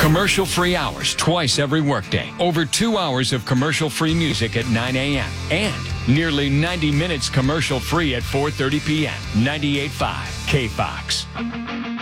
Commercial-free hours twice every workday. Over 2 hours of commercial-free music at 9 a.m. And nearly 90 minutes commercial-free at 4:30 p.m. 98.5 KFOX.